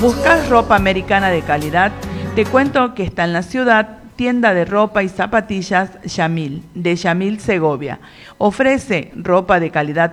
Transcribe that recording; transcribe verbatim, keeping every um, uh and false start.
¿Buscas ropa americana de calidad? Te cuento que está en la ciudad tienda de ropa y zapatillas Yamil, de Yamil Segovia. Ofrece ropa de calidad